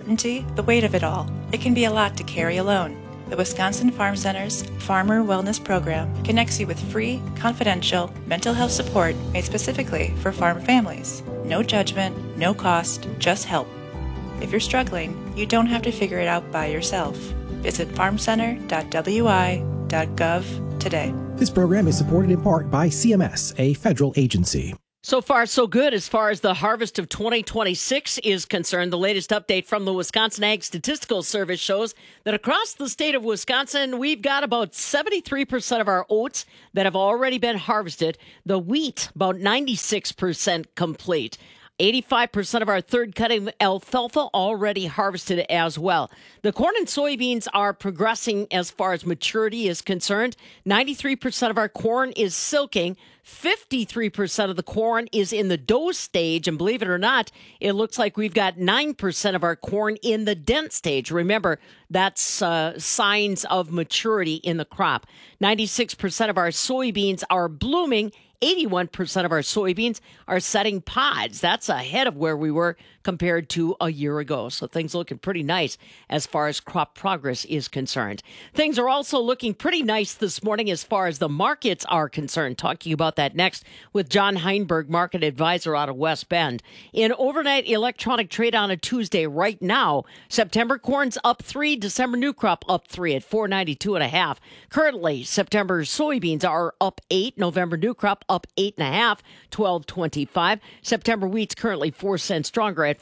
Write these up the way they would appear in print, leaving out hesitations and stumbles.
uncertainty, the weight of it all. It can be a lot to carry alone. The Wisconsin Farm Center's Farmer Wellness Program connects you with free, confidential mental health support made specifically for farm families. No judgment, no cost, just help. If you're struggling, you don't have to figure it out by yourself. Visit farmcenter.wi.gov today. This program is supported in part by CMS, a federal agency. So far, so good as far as the harvest of 2026 is concerned. The latest update from the Wisconsin Ag Statistical Service shows that across the state of Wisconsin, we've got about 73% of our oats that have already been harvested. The wheat, about 96% complete. 85% of our third-cutting alfalfa already harvested as well. The corn and soybeans are progressing as far as maturity is concerned. 93% of our corn is silking. 53% of the corn is in the dough stage. And believe it or not, it looks like we've got 9% of our corn in the dent stage. Remember, that's signs of maturity in the crop. 96% of our soybeans are blooming. 81% of our soybeans are setting pods. That's ahead of where we were compared to a year ago. So things looking pretty nice as far as crop progress is concerned. Things are also looking pretty nice this morning as far as the markets are concerned. Talking about that next with John Heinberg, market advisor out of West Bend. In overnight electronic trade on a Tuesday right now, September corn's up 3, December new crop up 3 at 492.5. Currently, September soybeans are up 8, November new crop up 8.5, 12.25. September wheat's currently 4 cents stronger at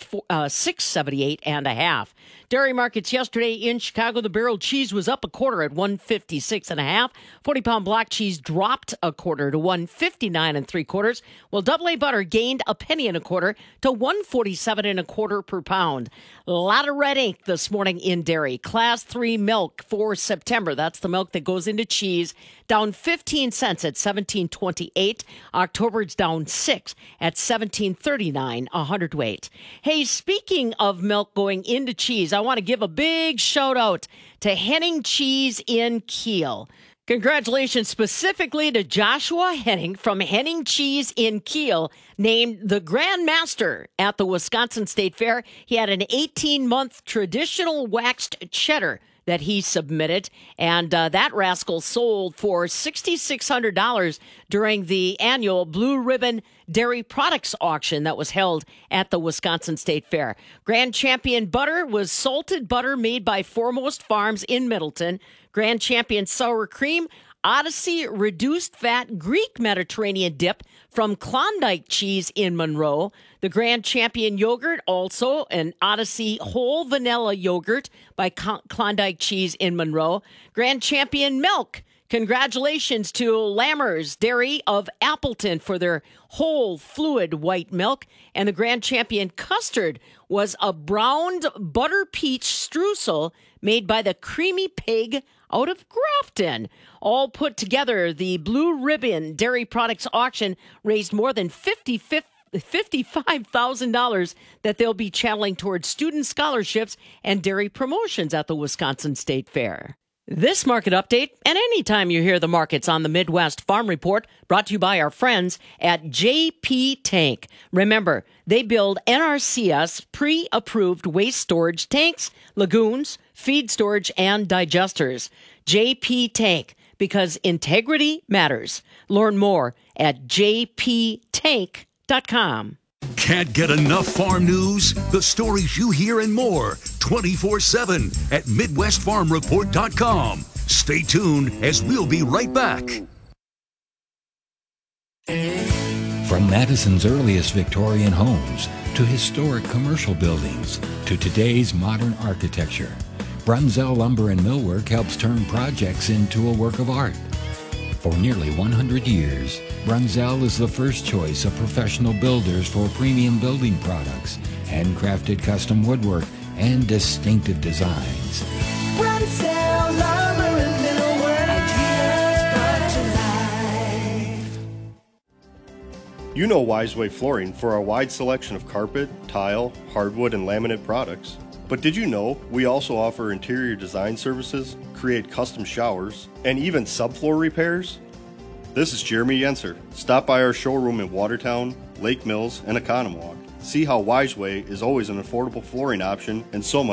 6.78.5. Dairy markets yesterday in Chicago, the barrel cheese was up a quarter at 156.5. 40-pound block cheese dropped a quarter to 159.75. While AA butter gained a penny and a quarter to 147.25 per pound. A lot of red ink this morning in dairy. Class 3 milk for September. That's the milk that goes into cheese. Down 15 cents at 17.28. October's down 6 at 17.39 a hundredweight. Hey, speaking of milk going into cheese, I want to give a big shout out to Henning Cheese in Kiel. Congratulations specifically to Joshua Henning from Henning Cheese in Kiel, named the Grand Master at the Wisconsin State Fair. He had an 18-month traditional waxed cheddar that he submitted, and that rascal sold for $6,600 during the annual Blue Ribbon Dairy Products Auction that was held at the Wisconsin State Fair. Grand Champion butter was salted butter made by Foremost Farms in Middleton. Grand Champion sour cream, Odyssey reduced fat Greek Mediterranean dip from Klondike Cheese in Monroe. The Grand Champion yogurt, also an Odyssey whole vanilla yogurt by Klondike Cheese in Monroe. Grand Champion milk. Congratulations to Lammers Dairy of Appleton for their whole fluid white milk. And the Grand Champion custard was a browned butter peach streusel made by the Creamy Pig out of Grafton. All put together, the Blue Ribbon Dairy Products Auction raised more than $55,000 that they'll be channeling towards student scholarships and dairy promotions at the Wisconsin State Fair. This market update, and anytime you hear the markets on the Midwest Farm Report, brought to you by our friends at JP Tank. Remember, they build NRCS pre-approved waste storage tanks, lagoons, feed storage, and digesters. JP Tank, because integrity matters. Learn more at jptank.com. Can't get enough farm news? The stories you hear and more 24/7 at MidwestFarmReport.com. Stay tuned as we'll be right back. From Madison's earliest Victorian homes to historic commercial buildings to today's modern architecture, Brunzell Lumber and Millwork helps turn projects into a work of art. For nearly 100 years, Brunzell is the first choice of professional builders for premium building products, handcrafted custom woodwork, and distinctive designs. Brunzell Lumber and Millwork, ideas brought to life. You know Wiseway Flooring for our wide selection of carpet, tile, hardwood, and laminate products. But did you know we also offer interior design services, create custom showers, and even subfloor repairs? This is Jeremy Yenser. Stop by our showroom in Watertown, Lake Mills, and Oconomowoc. See how Wiseway is always an affordable flooring option and so much